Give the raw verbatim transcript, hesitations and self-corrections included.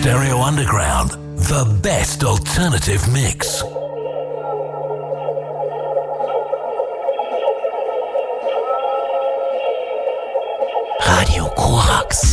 Stereo Underground, the best alternative mix. Radio Korax.